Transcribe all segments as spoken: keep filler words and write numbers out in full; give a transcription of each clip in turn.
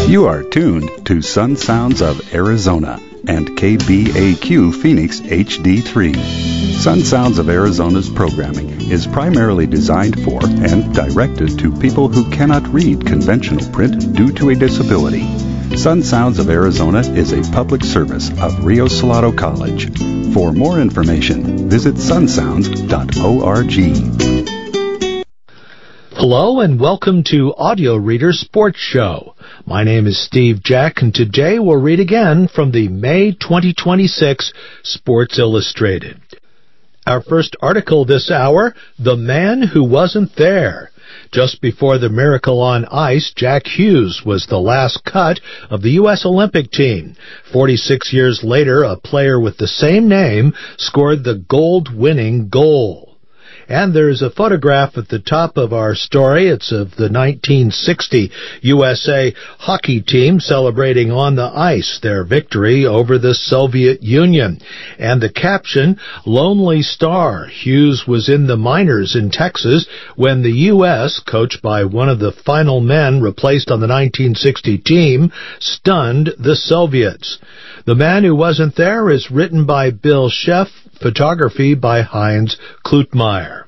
You are tuned to Sun Sounds of Arizona and K B A Q Phoenix H D three. Sun Sounds of Arizona's programming is primarily designed for and directed to people who cannot read conventional print due to a disability. Sun Sounds of Arizona is a public service of Rio Salado College. For more information, visit sun sounds dot org. Hello and welcome to Audio Reader Sports Show. My name is Steve Jack, and today we'll read again from the May twenty twenty-six Sports Illustrated. Our first article this hour, The Man Who Wasn't There. Just before the Miracle on Ice, Jack Hughes was the last cut of the U S Olympic team. forty-six years later, a player with the same name scored the gold-winning goal. And there's a photograph at the top of our story. It's of the nineteen sixty U S A hockey team celebrating on the ice their victory over the Soviet Union. And the caption, Lonely Star. Hughes was in the minors in Texas when the U S, coached by one of the final men replaced on the nineteen sixty team, stunned the Soviets. The Man Who Wasn't There is written by Bill Sheff, photography by Heinz Klutmeyer.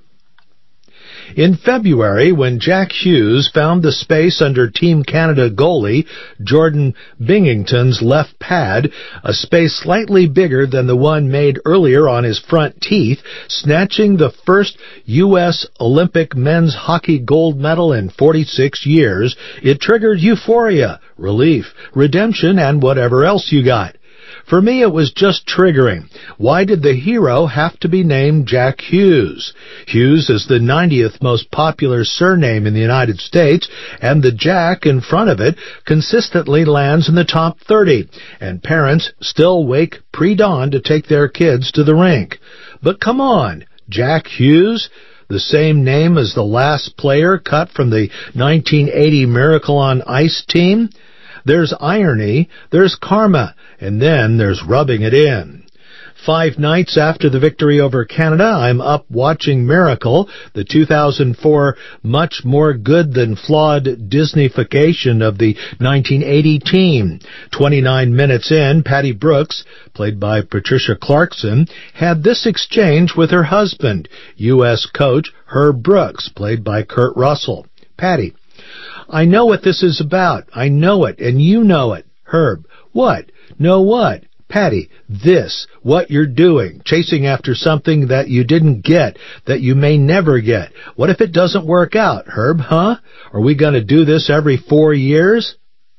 In February, when Jack Hughes found the space under Team Canada goalie Jordan Binghamton's left pad, a space slightly bigger than the one made earlier on his front teeth, snatching the first U S Olympic men's hockey gold medal in forty-six years, it triggered euphoria, relief, redemption, and whatever else you got. For me, it was just triggering. Why did the hero have to be named Jack Hughes? Hughes is the ninetieth most popular surname in the United States, and the Jack in front of it consistently lands in the top thirty, and parents still wake pre-dawn to take their kids to the rink. But come on, Jack Hughes? The same name as the last player cut from the nineteen eighty Miracle on Ice team? There's irony, there's karma, and then there's rubbing it in. Five nights after the victory over Canada, I'm up watching Miracle, the two thousand four much more good than flawed Disneyfication of the nineteen eighty team. twenty-nine minutes in, Patty Brooks, played by Patricia Clarkson, had this exchange with her husband, U S coach Herb Brooks, played by Kurt Russell. Patty: I know what this is about. I know it, and you know it. Herb: what? Know what? Patty: this, what you're doing, chasing after something that you didn't get, that you may never get. What if it doesn't work out, Herb, huh? Are we going to do this every four years?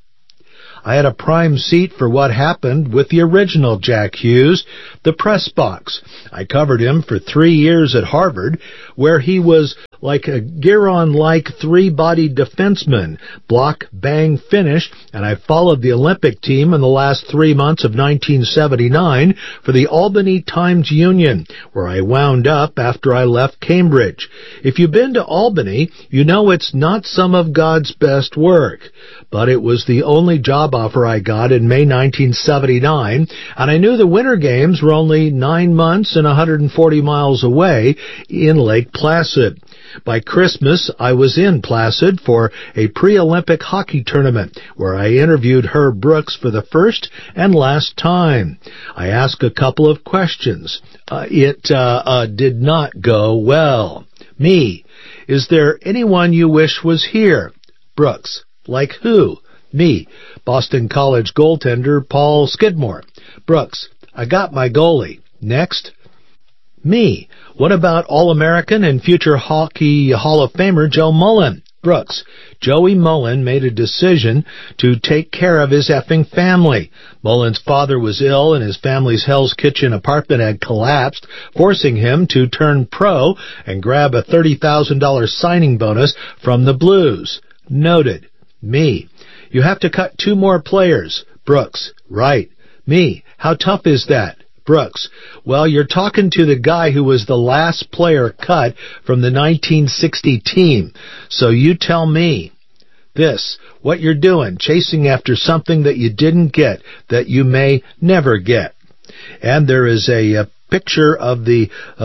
I had a prime seat for what happened with the original Jack Hughes, the press box. I covered him for three years at Harvard, where he was like a Giron-like three-body defenseman, block, bang, finish, and I followed the Olympic team in the last three months of nineteen seventy-nine for the Albany Times-Union, where I wound up after I left Cambridge. If you've been to Albany, you know it's not some of God's best work, but it was the only job offer I got in May nineteen seventy-nine, and I knew the Winter Games were only nine months and one hundred forty miles away in Lake Placid. By Christmas, I was in Placid for a pre-Olympic hockey tournament where I interviewed Herb Brooks for the first and last time. I asked a couple of questions. Uh, it uh, uh, did not go well. Me: is there anyone you wish was here? Brooks: like who? Me: Boston College goaltender Paul Skidmore. Brooks: I got my goalie. Next. Me: what about All-American and future Hockey Hall of Famer Joe Mullen? Brooks: Joey Mullen made a decision to take care of his effing family. Mullen's father was ill and his family's Hell's Kitchen apartment had collapsed, forcing him to turn pro and grab a thirty thousand dollars signing bonus from the Blues. Noted. Me: you have to cut two more players. Brooks: right. Me: how tough is that? Brooks: well, you're talking to the guy who was the last player cut from the nineteen sixty team, so you tell me. This, what you're doing, chasing after something that you didn't get, that you may never get. And there is a, a picture of the uh,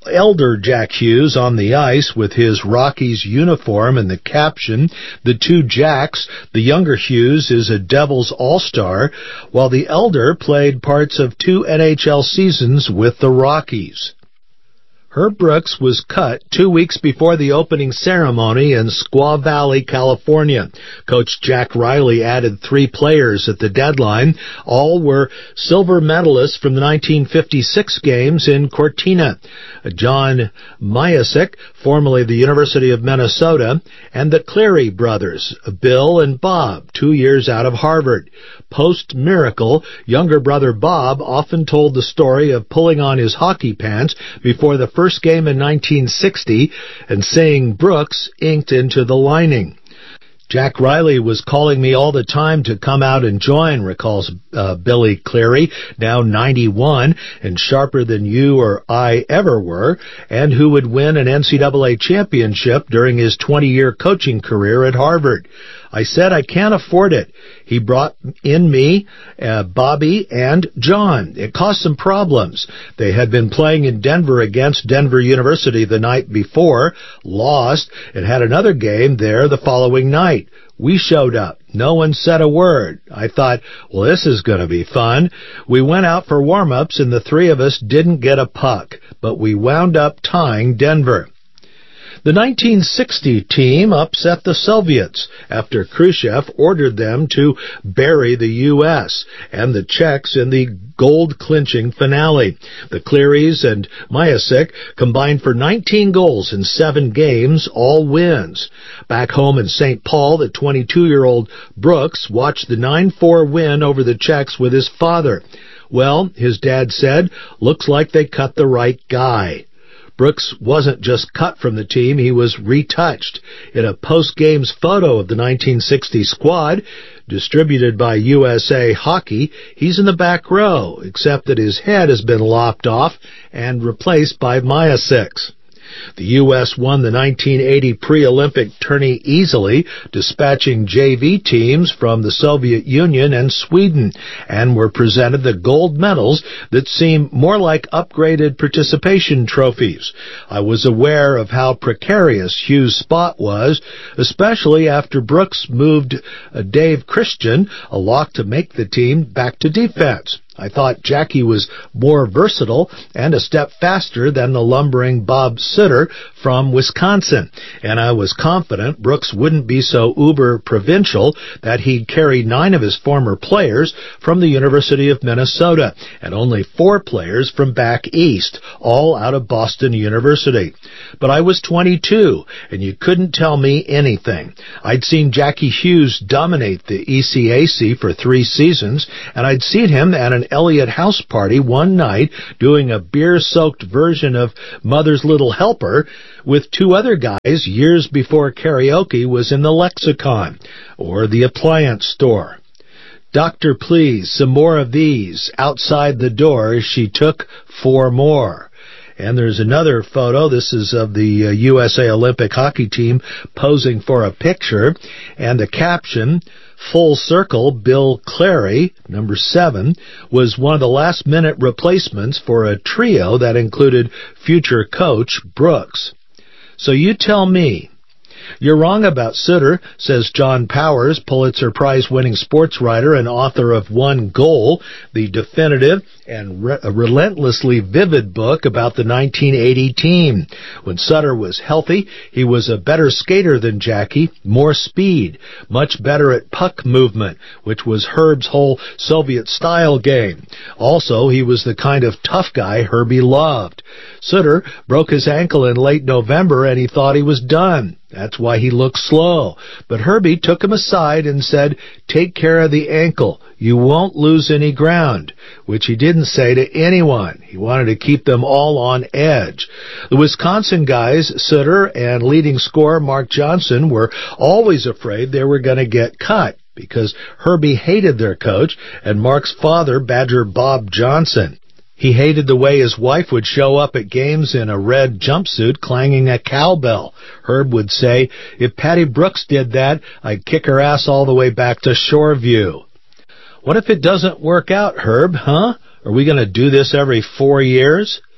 elder Jack Hughes on the ice with his Rockies uniform and the caption, "The Two Jacks." The younger Hughes is a Devils All-Star, while the elder played parts of two N H L seasons with the Rockies. Herb Brooks was cut two weeks before the opening ceremony in Squaw Valley, California. Coach Jack Riley added three players at the deadline. All were silver medalists from the nineteen fifty-six games in Cortina. John Myasik, formerly the University of Minnesota, and the Cleary brothers, Bill and Bob, two years out of Harvard. Post-miracle, younger brother Bob often told the story of pulling on his hockey pants before the first game in nineteen sixty and seeing Brooks inked into the lining. Jack Riley was calling me all the time to come out and join, recalls uh, Billy Cleary, now ninety-one and sharper than you or I ever were, and who would win an N C double A championship during his twenty-year coaching career at Harvard. I said I can't afford it. He brought in me, uh, Bobby, and John. It caused some problems. They had been playing in Denver against Denver University the night before, lost, and had another game there the following night. We showed up. No one said a word. I thought, well, this is going to be fun. We went out for warm-ups, and the three of us didn't get a puck, but we wound up tying Denver. The nineteen sixty team upset the Soviets after Khrushchev ordered them to bury the U S and the Czechs in the gold-clinching finale. The Clearys and Myasik combined for nineteen goals in seven games, all wins. Back home in Saint Paul, the twenty-two-year-old Brooks watched the nine four win over the Czechs with his father. Well, his dad said, looks like they cut the right guy. Brooks wasn't just cut from the team, he was retouched. In a post-games photo of the nineteen sixty squad, distributed by U S A Hockey, he's in the back row, except that his head has been lopped off and replaced by Myasik's. The U S won the nineteen eighty pre-Olympic tourney easily, dispatching J V teams from the Soviet Union and Sweden, and were presented the gold medals that seem more like upgraded participation trophies. I was aware of how precarious Hughes' spot was, especially after Brooks moved Dave Christian, a lock to make the team, back to defense. I thought Jackie was more versatile and a step faster than the lumbering Bob Sutter from Wisconsin, and I was confident Brooks wouldn't be so uber-provincial that he'd carry nine of his former players from the University of Minnesota and only four players from back east, all out of Boston University. But I was twenty-two, and you couldn't tell me anything. I'd seen Jackie Hughes dominate the E C A C for three seasons, and I'd seen him at an Elliott house party one night doing a beer-soaked version of Mother's Little Helper with two other guys years before karaoke was in the lexicon or the appliance store. Doctor, please, some more of these. Outside the door, she took four more. And there's another photo. This is of the uh, U S A Olympic hockey team posing for a picture. And the caption, "Full Circle, Bill Cleary," number seven, was one of the last-minute replacements for a trio that included future coach Brooks. So you tell me. You're wrong about Sutter, says John Powers, Pulitzer Prize-winning sports writer and author of One Goal, the definitive and re- relentlessly vivid book about the nineteen eighty team. When Sutter was healthy, he was a better skater than Jackie, more speed, much better at puck movement, which was Herb's whole Soviet-style game. Also, he was the kind of tough guy Herbie loved. Sutter broke his ankle in late November, and he thought he was done. That's why he looked slow. But Herbie took him aside and said, "Take care of the ankle. You won't lose any ground," which he didn't say to anyone. He wanted to keep them all on edge. The Wisconsin guys, Sutter and leading scorer Mark Johnson, were always afraid they were going to get cut because Herbie hated their coach and Mark's father, Badger Bob Johnson. He hated the way his wife would show up at games in a red jumpsuit clanging a cowbell. Herb would say, "If Patty Brooks did that, I'd kick her ass all the way back to Shoreview." What if it doesn't work out, Herb, huh? Are we going to do this every four years?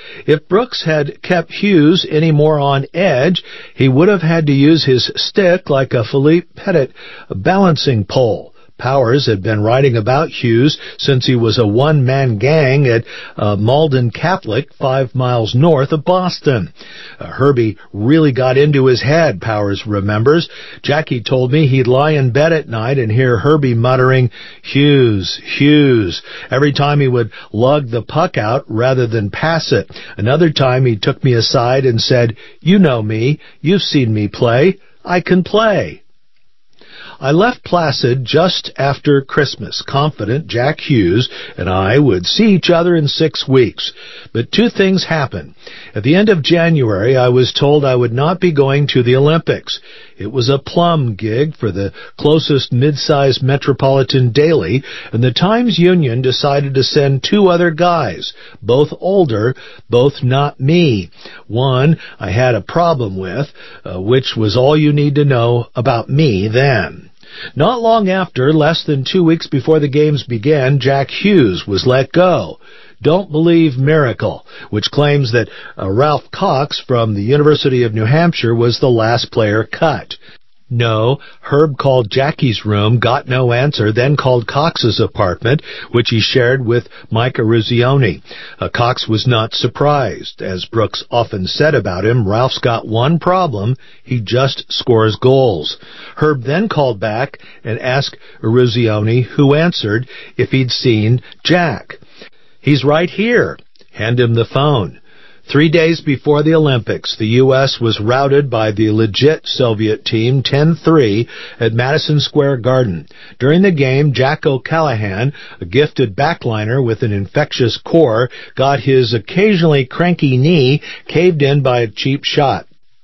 If Brooks had kept Hughes any more on edge, he would have had to use his stick like a Philippe Petit balancing pole. Powers had been writing about Hughes since he was a one-man gang at uh, Malden Catholic, five miles north of Boston. Uh, Herbie really got into his head, Powers remembers. Jackie told me he'd lie in bed at night and hear Herbie muttering, "Hughes, Hughes," every time he would lug the puck out rather than pass it. Another time he took me aside and said, "You know me. You've seen me play. I can play." I left Placid just after Christmas, confident Jack Hughes and I would see each other in six weeks. But two things happened. At the end of January, I was told I would not be going to the Olympics. It was a plum gig for the closest mid-sized metropolitan daily, and the Times-Union decided to send two other guys, both older, both not me. One I had a problem with, uh, which was all you need to know about me then. Not long after, less than two weeks before the games began, Jack Hughes was let go. Don't believe Miracle, which claims that uh, Ralph Cox from the University of New Hampshire was the last player cut. No, Herb called Jackie's room, got no answer, then called Cox's apartment, which he shared with Mike Eruzione. Uh, Cox was not surprised. As Brooks often said about him, Ralph's got one problem: he just scores goals. Herb then called back and asked Eruzione, who answered, if he'd seen Jack. "He's right here." Hand him the phone. Three days before the Olympics, the U S was routed by the legit Soviet team ten three at Madison Square Garden. During the game, Jack O'Callahan, a gifted backliner with an infectious core, got his occasionally cranky knee caved in by a cheap shot.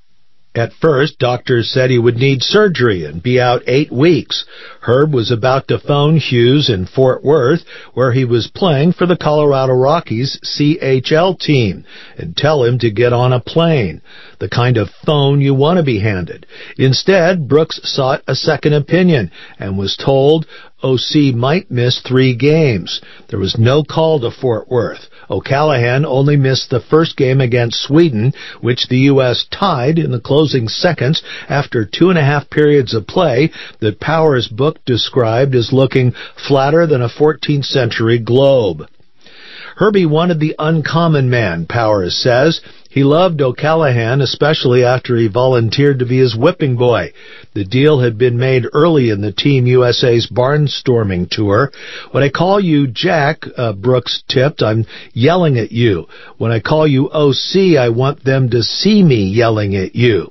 At first, doctors said he would need surgery and be out eight weeks. Herb was about to phone Hughes in Fort Worth, where he was playing for the Colorado Rockies C H L team, and tell him to get on a plane, the kind of phone you want to be handed. Instead, Brooks sought a second opinion and was told O C might miss three games. There was no call to Fort Worth. O'Callahan only missed the first game against Sweden, which the U S tied in the closing seconds after two and a half periods of play that Powers' book described as looking flatter than a fourteenth century globe. Herbie wanted the uncommon man, Powers says. He loved O'Callahan, especially after he volunteered to be his whipping boy. The deal had been made early in the Team U S A's barnstorming tour. "When I call you Jack," uh, Brooks tipped, "I'm yelling at you. When I call you O C, I want them to see me yelling at you."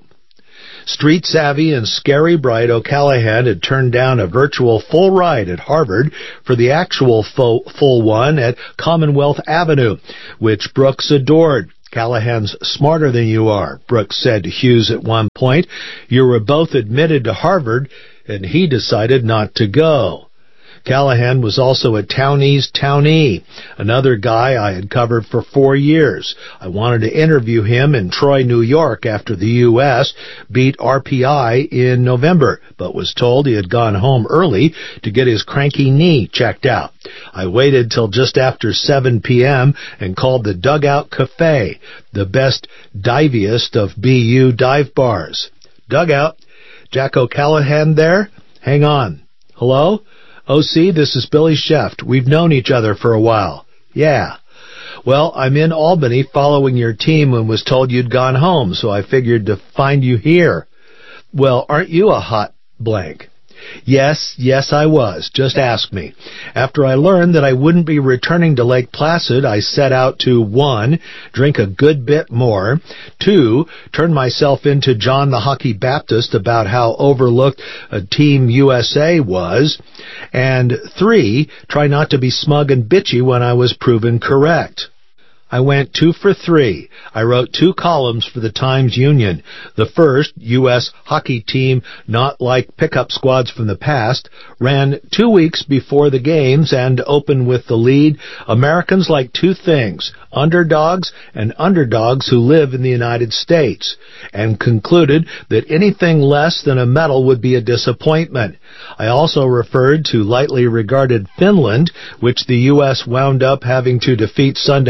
Street savvy and scary bright, O'Callahan had turned down a virtual full ride at Harvard for the actual full, full one at Commonwealth Avenue, which Brooks adored. "Callahan's smarter than you are," Brooks said to Hughes at one point. "You were both admitted to Harvard, and he decided not to go." Callahan was also a townie's townee, another guy I had covered for four years. I wanted to interview him in Troy, New York, after the U S beat R P I in November, but was told he had gone home early to get his cranky knee checked out. I waited till just after seven p.m. and called the Dugout Cafe, the best, diviest of B U dive bars. "Dugout, Jack O'Callahan there? Hang on. Hello? O C, this is Billy Sheft. We've known each other for a while." "Yeah." "Well, I'm in Albany following your team and was told you'd gone home, so I figured to find you here." "Well, aren't you a hot blank?" Yes, yes, I was. Just ask me. After I learned that I wouldn't be returning to Lake Placid, I set out to, one, drink a good bit more, two, turn myself into John the Hockey Baptist about how overlooked a Team U S A was, and three, try not to be smug and bitchy when I was proven correct. I went two for three. I wrote two columns for the Times-Union. The first, U S hockey team not like pickup squads from the past, ran two weeks before the games and opened with the lead, Americans like two things, underdogs and underdogs who live in the United States, and concluded that anything less than a medal would be a disappointment. I also referred to lightly regarded Finland, which the U S wound up having to defeat Sunday morning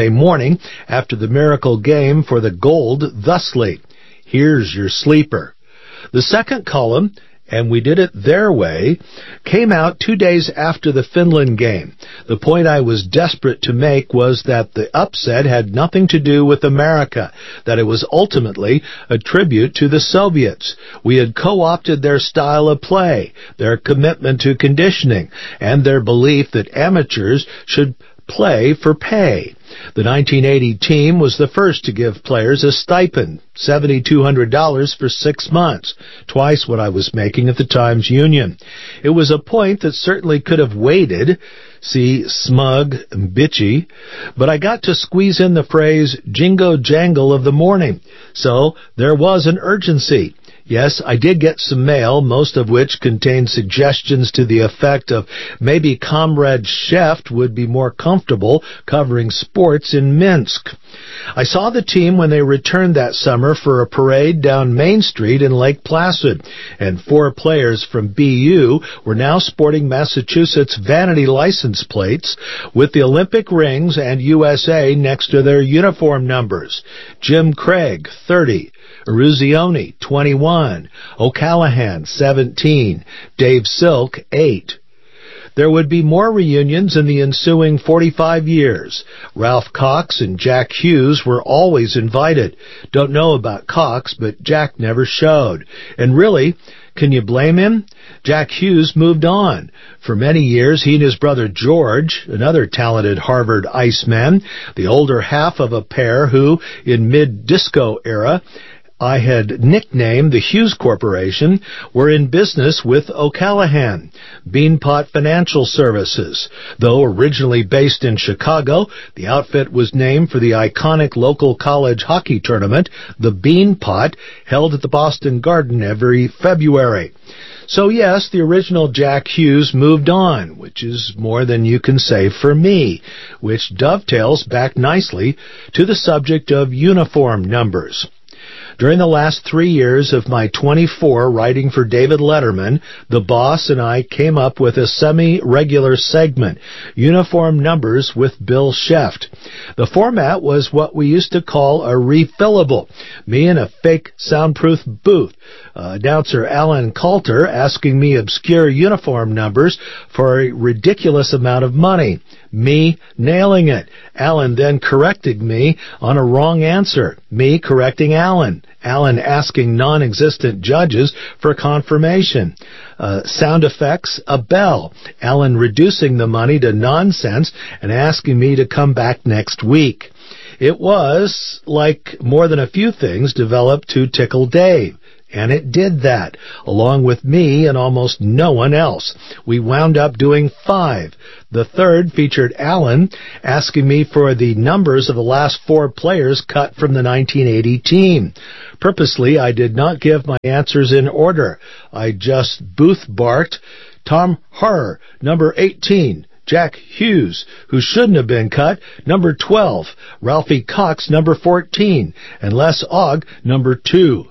morning after the miracle game for the gold thusly. Here's your sleeper. The second column, and we did it their way, came out two days after the Finland game. The point I was desperate to make was that the upset had nothing to do with America, that it was ultimately a tribute to the Soviets. We had co-opted their style of play, their commitment to conditioning, and their belief that amateurs should play for pay. The nineteen eighty team was the first to give players a stipend, seven thousand two hundred dollars for six months, twice what I was making at the Times-Union. It was a point that certainly could have waited, see smug and bitchy, but I got to squeeze in the phrase jingo jangle of the morning, so there was an urgency. Yes, I did get some mail, most of which contained suggestions to the effect of maybe Comrade Sheft would be more comfortable covering sports in Minsk. I saw the team when they returned that summer for a parade down Main Street in Lake Placid, and four players from B U were now sporting Massachusetts vanity license plates with the Olympic rings and U S A next to their uniform numbers. Jim Craig, thirty. Eruzione, twenty-one, O'Callahan, seventeen, Dave Silk, eight. There would be more reunions in the ensuing forty-five years. Ralph Cox and Jack Hughes were always invited. Don't know about Cox, but Jack never showed. And really, can you blame him? Jack Hughes moved on. For many years, he and his brother George, another talented Harvard Iceman, the older half of a pair who, in mid-disco era, I had nicknamed the Hughes Corporation, were in business with O'Callahan, Beanpot Financial Services. Though originally based in Chicago, the outfit was named for the iconic local college hockey tournament, the Beanpot, held at the Boston Garden every February. So yes, the original Jack Hughes moved on, which is more than you can say for me, which dovetails back nicely to the subject of uniform numbers. During the last three years of my twenty-four writing for David Letterman, the boss and I came up with a semi-regular segment, Uniform Numbers with Bill Sheft. The format was what we used to call a refillable, me in a fake soundproof booth, uh, announcer Alan Coulter asking me obscure uniform numbers for a ridiculous amount of money. Me nailing it. Alan then correcting me on a wrong answer. Me correcting Alan. Alan asking non-existent judges for confirmation. Uh, sound effects, a bell. Alan reducing the money to nonsense and asking me to come back next week. It was, like more than a few things, developed to tickle Dave. And it did that, along with me and almost no one else. We wound up doing five. The third featured Alan asking me for the numbers of the last four players cut from the nineteen eighty team. Purposely, I did not give my answers in order. I just booth barked, Tom Harrer, number eighteen. Jack Hughes, who shouldn't have been cut, number twelve. Ralphie Cox, number fourteen. And Les Ogg, number two.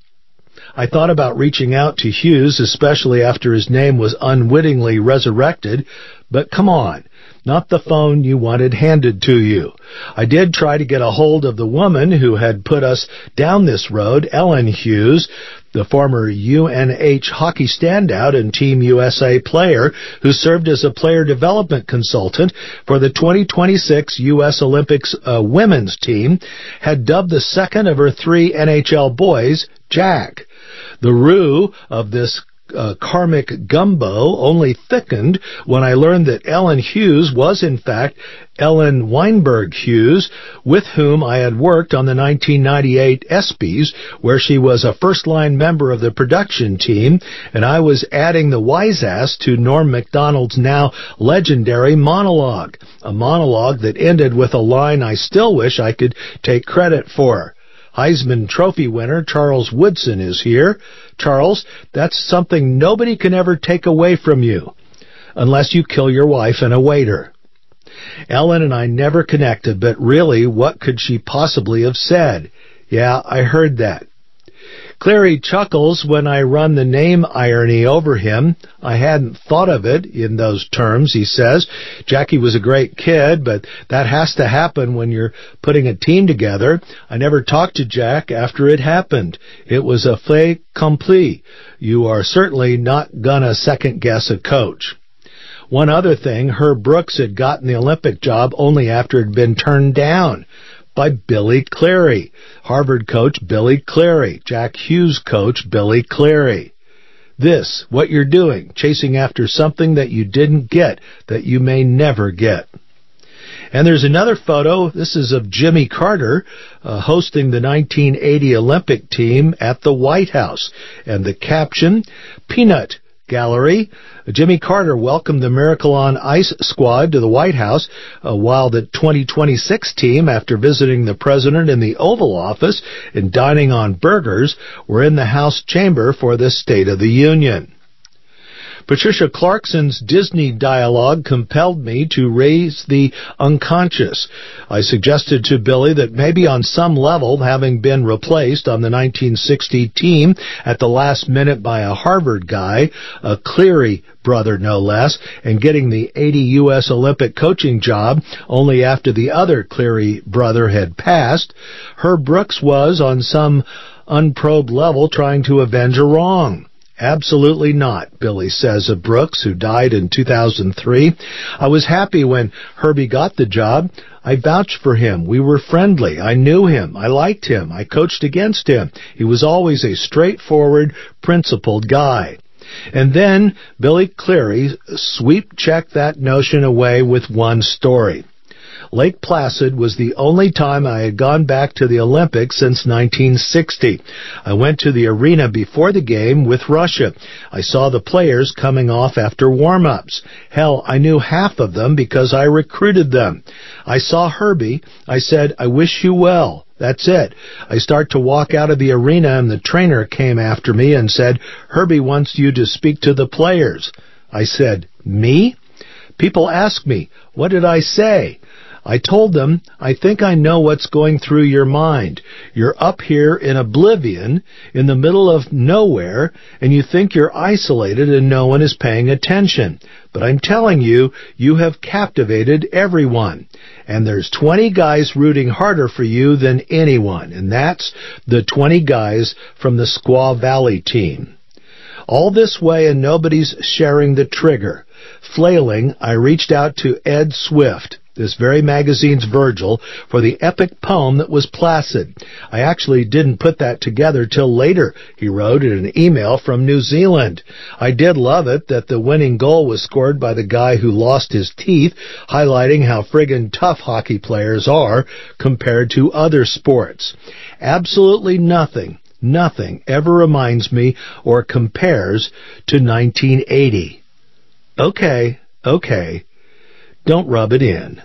I thought about reaching out to Hughes, especially after his name was unwittingly resurrected, but come on, not the phone you wanted handed to you. I did try to get a hold of the woman who had put us down this road, Ellen Hughes, the former U N H hockey standout and Team U S A player who served as a player development consultant for the twenty twenty-six U S Olympics uh, women's team, had dubbed the second of her three N H L boys, Jack. The roux of this uh, karmic gumbo only thickened when I learned that Ellen Hughes was, in fact, Ellen Weinberg Hughes, with whom I had worked on the nineteen ninety-eight ESPYs, where she was a first-line member of the production team, and I was adding the wise-ass to Norm Macdonald's now legendary monologue, a monologue that ended with a line I still wish I could take credit for. Heisman Trophy winner Charles Woodson is here. Charles, that's something nobody can ever take away from you, unless you kill your wife and a waiter. Ellen and I never connected, but really, what could she possibly have said? Yeah, I heard that. Cleary chuckles when I run the name irony over him. I hadn't thought of it in those terms, he says. Jackie was a great kid, but that has to happen when you're putting a team together. I never talked to Jack after it happened. It was a fait accompli. You are certainly not gonna second-guess a coach. One other thing, Herb Brooks had gotten the Olympic job only after it had been turned down by Billy Cleary. Harvard coach Billy Cleary. Jack Hughes coach Billy Cleary. This, what you're doing, chasing after something that you didn't get, that you may never get. And there's another photo. This is of Jimmy Carter uh, hosting the nineteen eighty Olympic team at the White House. And the caption, Peanut Gallery. Jimmy Carter welcomed the Miracle on Ice squad to the White House, uh, while the twenty twenty-six team, after visiting the president in the Oval Office and dining on burgers, were in the House chamber for the State of the Union. Patricia Clarkson's Disney dialogue compelled me to raise the unconscious. I suggested to Billy that maybe on some level, having been replaced on the nineteen sixty team at the last minute by a Harvard guy, a Cleary brother no less, and getting the eighty U S Olympic coaching job only after the other Cleary brother had passed, Herb Brooks was, on some unprobed level, trying to avenge a wrong. Absolutely not, Billy says of Brooks, who died in two thousand three. I was happy when Herbie got the job. I vouched for him. We were friendly. I knew him. I liked him. I coached against him. He was always a straightforward, principled guy. And then Billy Cleary sweep-checked that notion away with one story. Lake Placid was the only time I had gone back to the Olympics since nineteen sixty. I went to the arena before the game with Russia. I saw the players coming off after warm-ups. Hell, I knew half of them because I recruited them. I saw Herbie. I said, I wish you well. That's it. I start to walk out of the arena and the trainer came after me and said, Herbie wants you to speak to the players. I said, me? People ask me, what did I say? I told them, I think I know what's going through your mind. You're up here in oblivion, in the middle of nowhere, and you think you're isolated and no one is paying attention. But I'm telling you, you have captivated everyone. And there's twenty guys rooting harder for you than anyone, and that's the twenty guys from the Squaw Valley team. All this way and nobody's sharing the trigger. Flailing, I reached out to Ed Swift, this very magazine's Virgil, for the epic poem that was Placid. I actually didn't put that together till later, he wrote in an email from New Zealand. I did love it that the winning goal was scored by the guy who lost his teeth, highlighting how friggin' tough hockey players are compared to other sports. Absolutely nothing, nothing ever reminds me or compares to nineteen eighty. Okay, okay. Don't rub it in.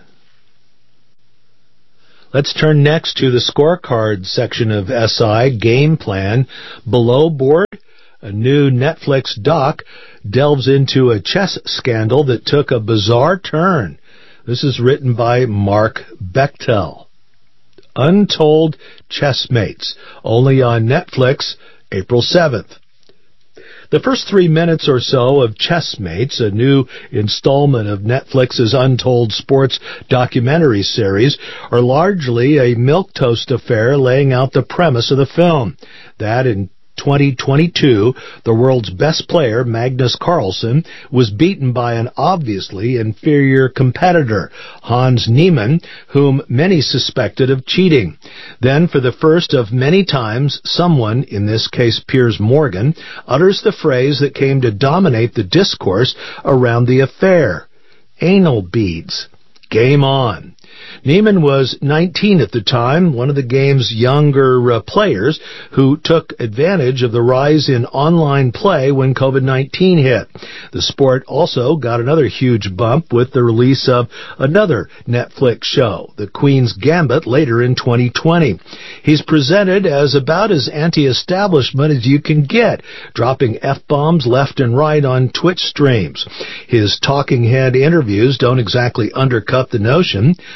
Let's turn next to the scorecard section of S I, Game Plan. Below Board, a new Netflix doc delves into a chess scandal that took a bizarre turn. This is written by Mark Bechtel. Untold Chessmates, only on Netflix, April seventh. The first three minutes or so of Chessmates, a new installment of Netflix's Untold Sports documentary series, are largely a milquetoast affair laying out the premise of the film. That in twenty twenty-two, the world's best player, Magnus Carlsen, was beaten by an obviously inferior competitor, Hans Niemann, whom many suspected of cheating. Then, for the first of many times, someone, in this case Piers Morgan, utters the phrase that came to dominate the discourse around the affair: anal beads. Game on. Niemann was nineteen at the time, one of the game's younger uh, players who took advantage of the rise in online play when COVID nineteen hit. The sport also got another huge bump with the release of another Netflix show, The Queen's Gambit, later in twenty twenty. He's presented as about as anti-establishment as you can get, dropping F-bombs left and right on Twitch streams. His talking head interviews don't exactly undercut the notion.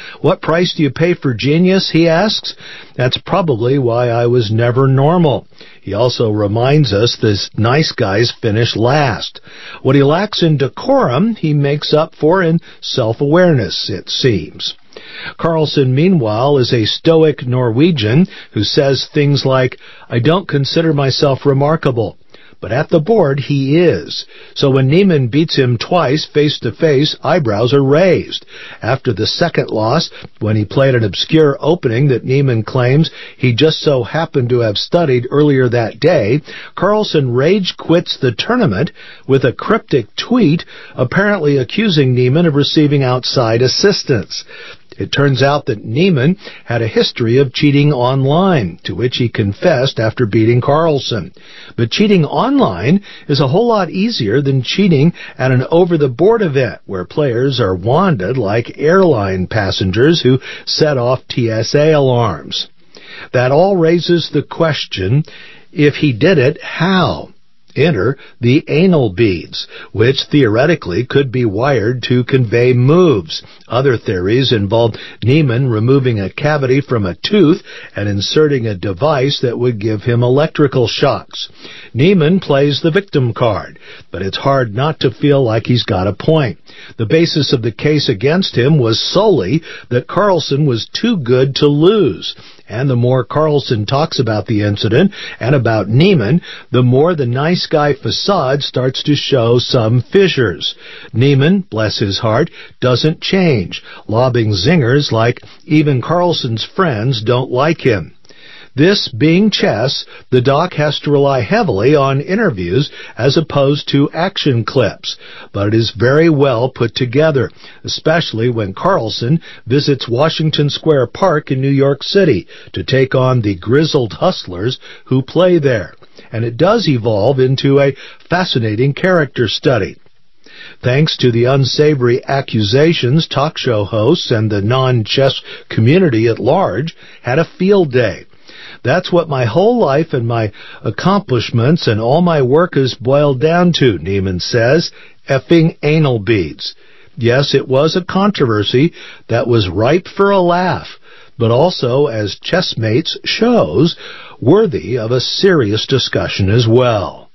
What price do you pay for genius, he asks. That's probably why I was never normal. He also reminds us that nice guys finish last. What he lacks in decorum, he makes up for in self-awareness, it seems. Carlson, meanwhile, is a stoic Norwegian who says things like, I don't consider myself remarkable. But at the board, he is. So when Niemann beats him twice face-to-face, eyebrows are raised. After the second loss, when he played an obscure opening that Niemann claims he just so happened to have studied earlier that day, Carlson rage quits the tournament with a cryptic tweet apparently accusing Niemann of receiving outside assistance. It turns out that Niemann had a history of cheating online, to which he confessed after beating Carlson. But cheating online is a whole lot easier than cheating at an over-the-board event, where players are wanded like airline passengers who set off T S A alarms. That all raises the question, if he did it, how? Enter the anal beads, which theoretically could be wired to convey moves. Other theories involve Niemann removing a cavity from a tooth and inserting a device that would give him electrical shocks. Niemann plays the victim card, but it's hard not to feel like he's got a point. The basis of the case against him was solely that Carlson was too good to lose. And the more Carlson talks about the incident and about Niemann, the more the nice guy facade starts to show some fissures. Niemann, bless his heart, doesn't change, lobbing zingers like even Carlson's friends don't like him. This being chess, the doc has to rely heavily on interviews as opposed to action clips, but it is very well put together, especially when Carlson visits Washington Square Park in New York City to take on the grizzled hustlers who play there. And it does evolve into a fascinating character study. Thanks to the unsavory accusations, talk show hosts and the non-chess community at large had a field day. That's what my whole life and my accomplishments and all my work has boiled down to, Niemann says, effing anal beads. Yes, it was a controversy that was ripe for a laugh, but also, as Chessmates shows, worthy of a serious discussion as well.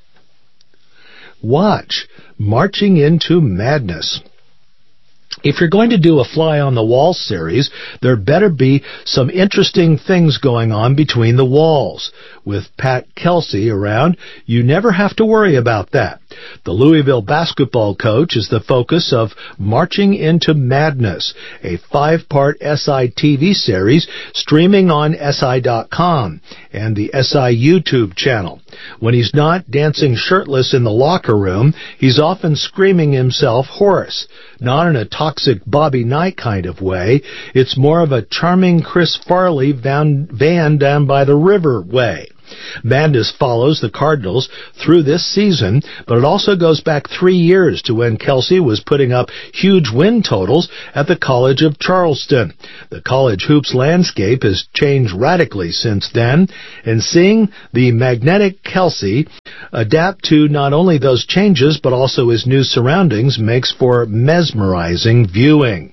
Watch Marching into Madness. If you're going to do a fly-on-the-wall series, there better be some interesting things going on between the walls. With Pat Kelsey around, you never have to worry about that. The Louisville basketball coach is the focus of Marching into Madness, a five-part S I T V series streaming on S I dot com and the S I YouTube channel. When he's not dancing shirtless in the locker room, he's often screaming himself hoarse. Not in a toxic Bobby Knight kind of way. It's more of a charming Chris Farley van, van down by the river way. Madness follows the Cardinals through this season, but it also goes back three years to when Kelsey was putting up huge win totals at the College of Charleston. The college hoops landscape has changed radically since then, and seeing the magnetic Kelsey adapt to not only those changes but also his new surroundings makes for mesmerizing viewing.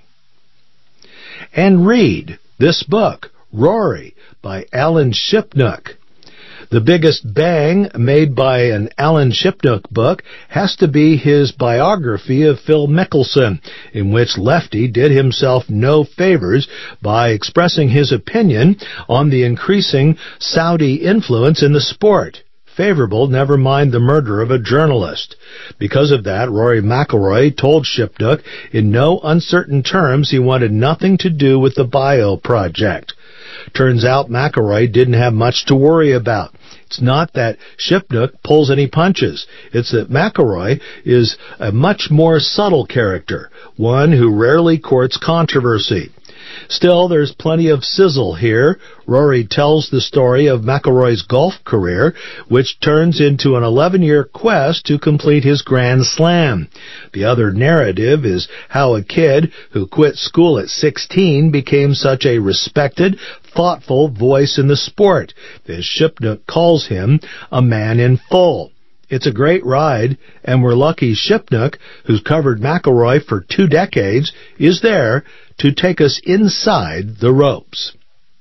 And read this book, Rory, by Alan Shipnuck. The biggest bang made by an Alan Shipnuck book has to be his biography of Phil Mickelson, in which Lefty did himself no favors by expressing his opinion on the increasing Saudi influence in the sport. Favorable, never mind the murder of a journalist. Because of that, Rory McIlroy told Shipnuck in no uncertain terms he wanted nothing to do with the bio project. Turns out McIlroy didn't have much to worry about. It's not that Shipnuck pulls any punches. It's that McIlroy is a much more subtle character, one who rarely courts controversy. Still, there's plenty of sizzle here. Rory tells the story of McIlroy's golf career, which turns into an eleven-year quest to complete his Grand Slam. The other narrative is how a kid who quit school at sixteen became such a respected, thoughtful voice in the sport, as Shipnuck calls him, a man in full. It's a great ride, and we're lucky Shipnuck, who's covered McElroy for two decades, is there to take us inside the ropes.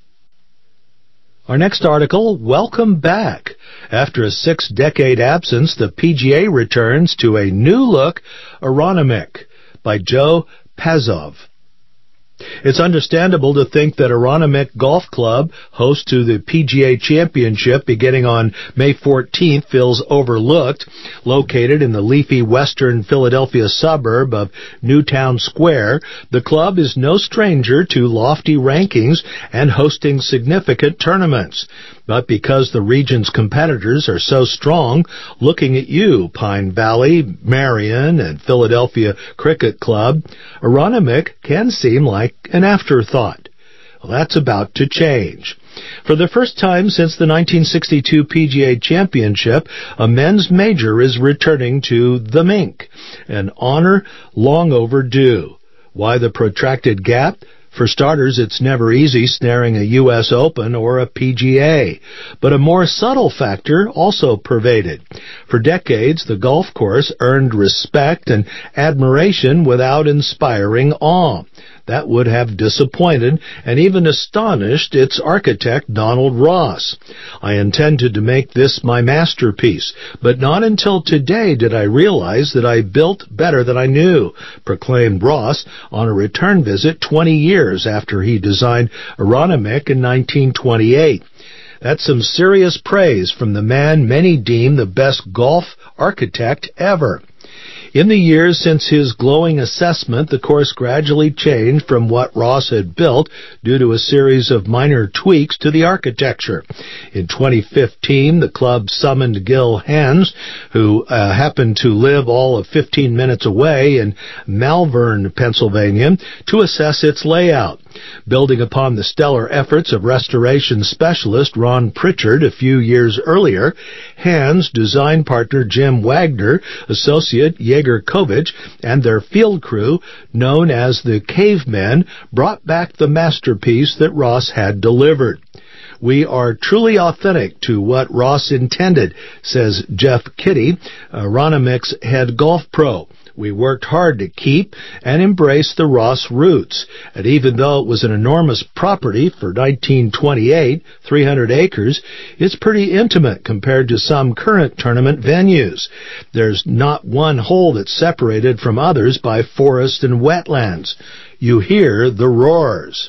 Our next article, Welcome Back. After a six-decade absence, the P G A returns to a new-look Aronimink by Joe Pazov. It's understandable to think that Aronimink Golf Club, host to the P G A Championship beginning on May fourteenth, feels overlooked. Located in the leafy western Philadelphia suburb of Newtown Square, the club is no stranger to lofty rankings and hosting significant tournaments. But because the region's competitors are so strong, looking at you, Pine Valley, Marion, and Philadelphia Cricket Club, Aronimink can seem like an afterthought. Well, that's about to change. For the first time since the nineteen sixty-two P G A Championship, a men's major is returning to the Mink, an honor long overdue. Why the protracted gap? For starters, it's never easy snaring a U S Open or a P G A, but a more subtle factor also pervaded. For decades, the golf course earned respect and admiration without inspiring awe. That would have disappointed and even astonished its architect, Donald Ross. I intended to make this my masterpiece, but not until today did I realize that I built better than I knew, proclaimed Ross on a return visit twenty years after he designed Aronimink in nineteen twenty-eight. That's some serious praise from the man many deem the best golf architect ever. In the years since his glowing assessment, the course gradually changed from what Ross had built due to a series of minor tweaks to the architecture. In twenty fifteen, the club summoned Gil Hanse, who uh, happened to live all of fifteen minutes away in Malvern, Pennsylvania, to assess its layout. Building upon the stellar efforts of restoration specialist Ron Pritchard a few years earlier, Hanse, design partner Jim Wagner, associate Jaeger Kovic, and their field crew, known as the Cavemen, brought back the masterpiece that Ross had delivered. We are truly authentic to what Ross intended, says Jeff Kitty, Aronimink's head golf pro. We worked hard to keep and embrace the Ross roots, and even though it was an enormous property for nineteen twenty-eight, three hundred acres, it's pretty intimate compared to some current tournament venues. There's not one hole that's separated from others by forest and wetlands. You hear the roars.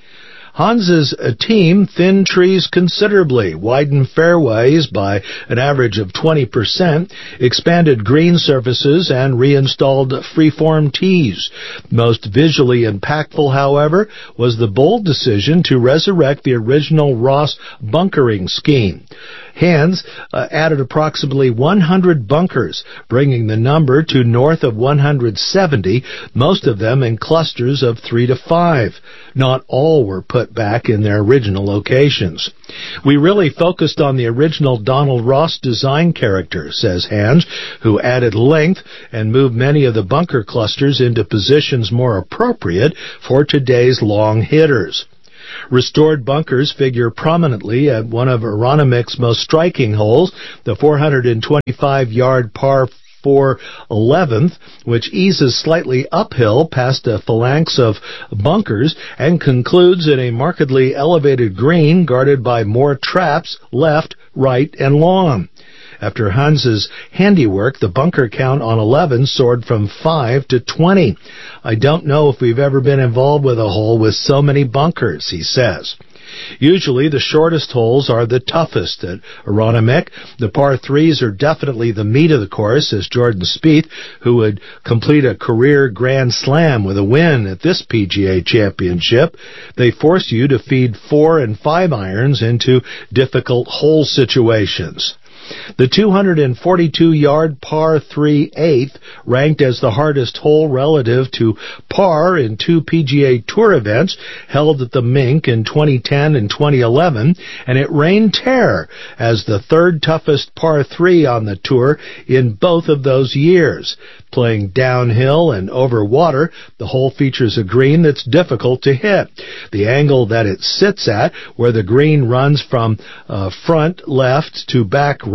Hanse's team thinned trees considerably, widened fairways by an average of twenty percent, expanded green surfaces, and reinstalled freeform tees. Most visually impactful, however, was the bold decision to resurrect the original Ross bunkering scheme. Hanse uh, added approximately one hundred bunkers, bringing the number to north of one hundred seventy, most of them in clusters of three to five. Not all were put back in their original locations. We really focused on the original Donald Ross design character, says Hanse, who added length and moved many of the bunker clusters into positions more appropriate for today's long hitters. Restored bunkers figure prominently at one of Aronimink's most striking holes, the four hundred twenty-five yard par four eleventh, which eases slightly uphill past a phalanx of bunkers and concludes in a markedly elevated green guarded by more traps left, right, and long. After Hanse's handiwork, the bunker count on eleven soared from five to twenty. I don't know if we've ever been involved with a hole with so many bunkers, he says. Usually the shortest holes are the toughest at Aronimink. The par threes are definitely the meat of the course, says Jordan Spieth, who would complete a career Grand Slam with a win at this P G A Championship. They force you to feed four and five irons into difficult hole situations. The two hundred forty-two yard par three eighth ranked as the hardest hole relative to par in two P G A Tour events held at the Mink in twenty ten and twenty eleven, and it reigned terror as the third toughest par three on the tour in both of those years. Playing downhill and over water, the hole features a green that's difficult to hit. The angle that it sits at, where the green runs from uh, front left to back right,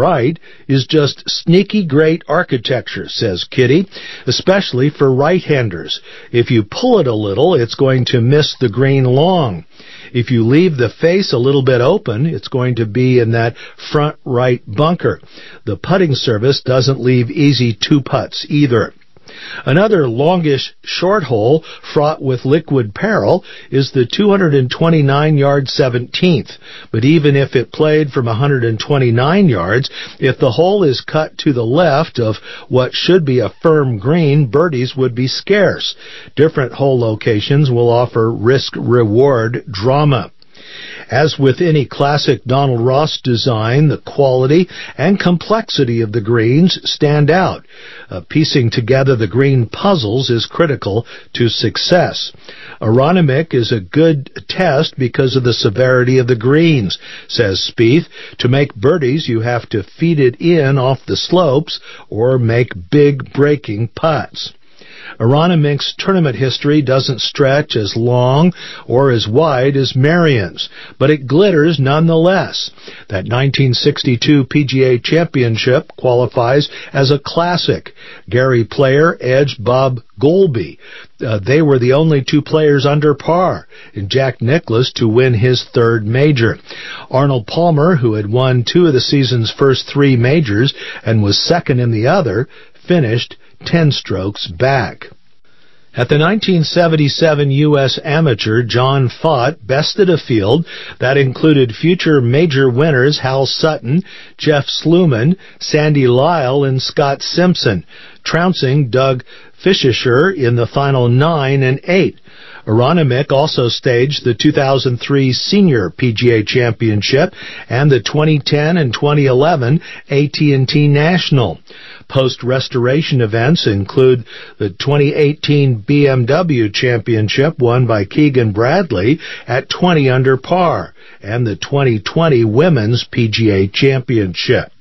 right is just sneaky great architecture, says Kitty, especially for right-handers. If you pull it a little, it's going to miss the green long. If you leave the face a little bit open, it's going to be in that front right bunker. The putting service doesn't leave easy two-putts either. Another longish short hole fraught with liquid peril is the two hundred twenty-nine yard seventeenth. But even if it played from one hundred twenty-nine yards, if the hole is cut to the left of what should be a firm green, birdies would be scarce. Different hole locations will offer risk-reward drama. As with any classic Donald Ross design, the quality and complexity of the greens stand out. Uh, piecing together the green puzzles is critical to success. Aronimink is a good test because of the severity of the greens, says Spieth. To make birdies, you have to feed it in off the slopes or make big breaking putts. Aronimink's tournament history doesn't stretch as long or as wide as Merion's, but it glitters nonetheless. That nineteen sixty-two P G A Championship qualifies as a classic. Gary Player edged Bob Goalby. Uh, they were the only two players under par, and Jack Nicklaus to win his third major. Arnold Palmer, who had won two of the season's first three majors and was second in the other, finished ten strokes back. At the nineteen seventy-seven U S Amateur, John Fott bested a field that included future major winners Hal Sutton, Jeff Sluman, Sandy Lyle, and Scott Simpson, trouncing Doug Fischer in the final nine and eight. Aronimink also staged the two thousand three Senior P G A Championship and the twenty ten and twenty eleven A T and T National. Post-restoration events include the twenty eighteen B M W Championship won by Keegan Bradley at twenty under par and the twenty twenty Women's P G A Championship.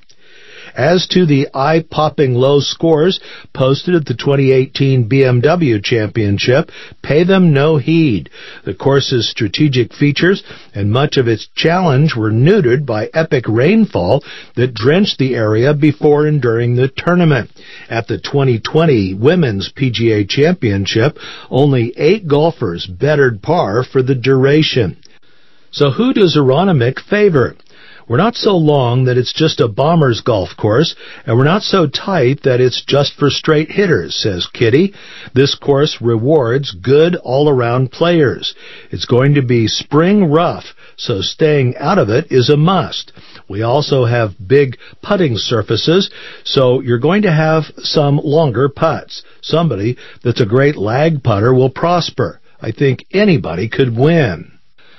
As to the eye-popping low scores posted at the twenty eighteen B M W Championship, pay them no heed. The course's strategic features and much of its challenge were neutered by epic rainfall that drenched the area before and during the tournament. At the twenty twenty Women's P G A Championship, only eight golfers bettered par for the duration. So who does Aronimink favor? We're not so long that it's just a bomber's golf course, and we're not so tight that it's just for straight hitters, says Kitty. This course rewards good all-around players. It's going to be spring rough, so staying out of it is a must. We also have big putting surfaces, so you're going to have some longer putts. Somebody that's a great lag putter will prosper. I think anybody could win.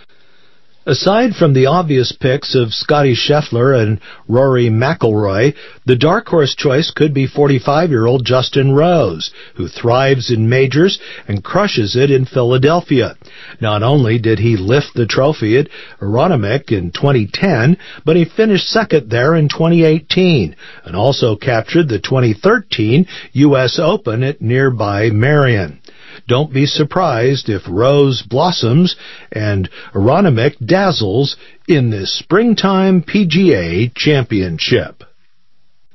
Aside from the obvious picks of Scotty Scheffler and Rory McIlroy, the dark horse choice could be forty-five-year-old Justin Rose, who thrives in majors and crushes it in Philadelphia. Not only did he lift the trophy at Aronimink in twenty ten, but he finished second there in twenty eighteen, and also captured the twenty thirteen U S Open at nearby Merion. Don't be surprised if Rose blossoms and Aronimink dazzles in this springtime P G A Championship.